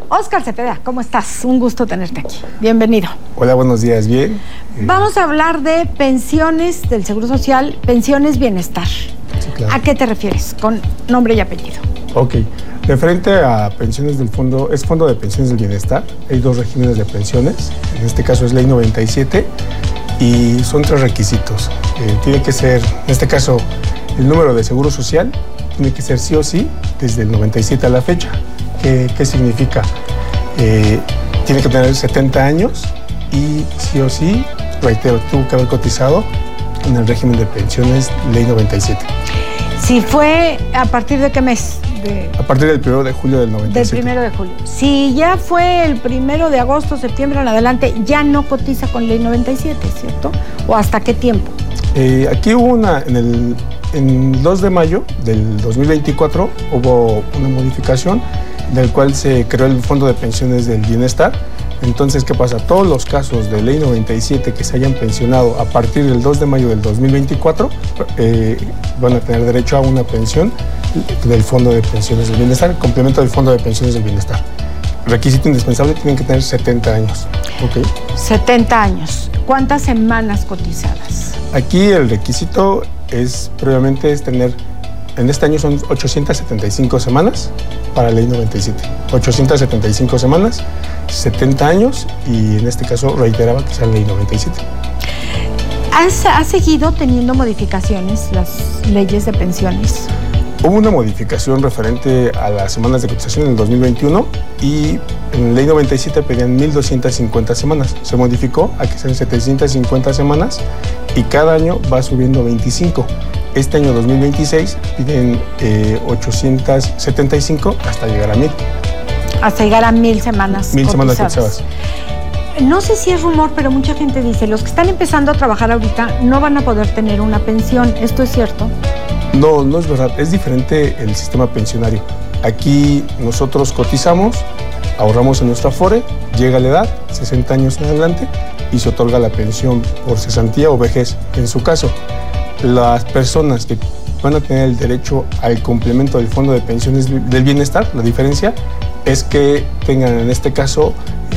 Óscar Cepeda, ¿cómo estás? Un gusto tenerte aquí. Bienvenido. Hola, buenos días, bien. Vamos a hablar de pensiones del Seguro Social, pensiones bienestar. Sí, claro. ¿A qué te refieres? Con nombre y apellido. Ok. Referente a pensiones del fondo, es Fondo de Pensiones del Bienestar. Hay dos regímenes de pensiones. En este caso es Ley 97 y son tres requisitos. Tiene que ser, en este caso, el número de seguro social tiene que ser sí o sí desde el 97 a la fecha. ¿Qué significa? Tiene que tener 70 años y sí o sí, reitero, tuvo que haber cotizado en el régimen de pensiones Ley 97. Si fue, ¿a partir de qué mes? A partir del 1 de julio del 97. Del 1 de julio. Si ya fue el 1 de agosto, septiembre en adelante, ya no cotiza con Ley 97, ¿cierto? ¿O hasta qué tiempo? Aquí hubo en el 2 de mayo del 2024 hubo una modificación del cual se creó el Fondo de Pensiones del Bienestar. Entonces, ¿qué pasa? Todos los casos de Ley 97 que se hayan pensionado a partir del 2 de mayo del 2024 van a tener derecho a una pensión del Fondo de Pensiones del Bienestar, complemento del Fondo de Pensiones del Bienestar. Requisito indispensable, tienen que tener 70 años. ¿Okay? 70 años. ¿Cuántas semanas cotizadas? Aquí el requisito previamente es tener, en este año son 875 semanas para Ley 97. 875 semanas, 70 años y en este caso reiteraba que sea Ley 97. ¿Ha seguido teniendo modificaciones las leyes de pensiones? Hubo una modificación referente a las semanas de cotización en el 2021 y en la Ley 97 pedían 1,250 semanas. Se modificó a que sean 750 semanas y cada año va subiendo 25. Este año 2026 piden 875 hasta llegar a 1,000. Hasta llegar a 1,000 semanas 1,000 semanas cotizadas. No sé si es rumor, pero mucha gente dice, los que están empezando a trabajar ahorita no van a poder tener una pensión. ¿Esto es cierto? No, no es verdad. Es diferente el sistema pensionario. Aquí nosotros cotizamos, ahorramos en nuestra Afore, llega la edad, 60 años en adelante, y se otorga la pensión por cesantía o vejez. En su caso, las personas que van a tener el derecho al complemento del Fondo de Pensiones del Bienestar, la diferencia es que tengan en este caso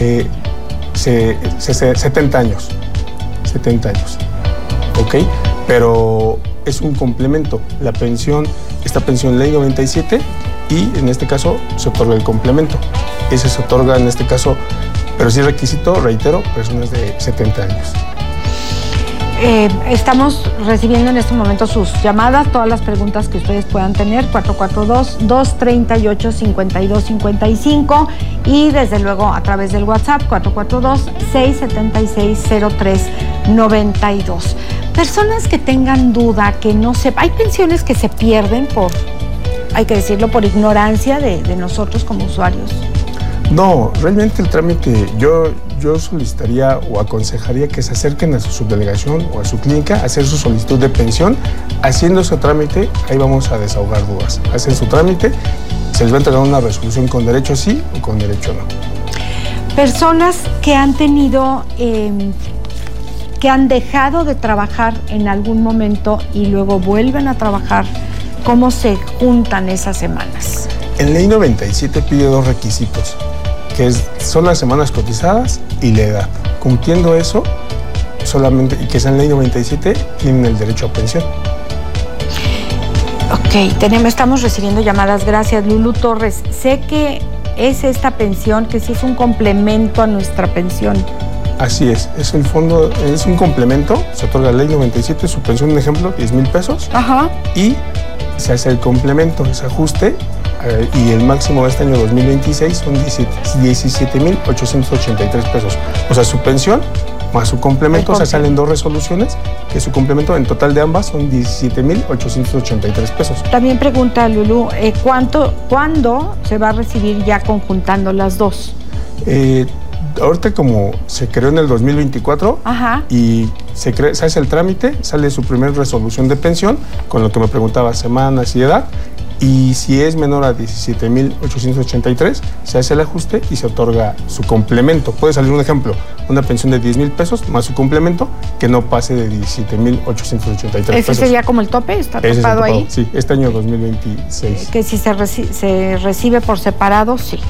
70 años. 70 años. ¿Ok? Pero es un complemento. La pensión, esta pensión Ley 97 y en este caso se otorga el complemento. Ese se otorga en este caso, pero sí requisito, reitero, personas de 70 años. Estamos recibiendo en este momento sus llamadas, todas las preguntas que ustedes puedan tener, 442-238-5255 y desde luego a través del WhatsApp 442-676-0392. Personas que tengan duda, que no sepan, hay pensiones que se pierden hay que decirlo, por ignorancia de nosotros como usuarios. No, realmente el trámite, yo solicitaría o aconsejaría que se acerquen a su subdelegación o a su clínica a hacer su solicitud de pensión. Haciendo ese trámite, ahí vamos a desahogar dudas. Hacen su trámite, se les va a entregar una resolución con derecho sí o con derecho no. Personas que han tenido, que han dejado de trabajar en algún momento y luego vuelven a trabajar, ¿cómo se juntan esas semanas? En Ley 97 pide dos requisitos, que son las semanas cotizadas y la edad. Cumpliendo eso, solamente, y que sea en Ley 97, tienen el derecho a pensión. Ok, estamos recibiendo llamadas. Gracias, Lulu Torres. Sé que es esta pensión, que sí es un complemento a nuestra pensión. Así es el fondo, es un complemento, se otorga Ley 97, su pensión, un ejemplo, 10,000 pesos. Ajá. Y se hace el complemento, ese ajuste, y el máximo de este año 2026 son 17,883 pesos. O sea, su pensión más su complemento, o sea, salen dos resoluciones, que su complemento en total de ambas son 17,883 pesos. También pregunta Lulú, ¿cuándo se va a recibir ya conjuntando las dos? Ahorita como se creó en el 2024. Ajá. Y se hace el trámite, sale su primera resolución de pensión, con lo que me preguntaba, semanas y edad, y si es menor a 17,883, se hace el ajuste y se otorga su complemento. Puede salir un ejemplo, una pensión de 10,000 pesos más su complemento, que no pase de 17,883 pesos. ¿Ese sería como el tope? ¿Está topado ahí? Sí, este año 2026. Que si se recibe por separado, sí.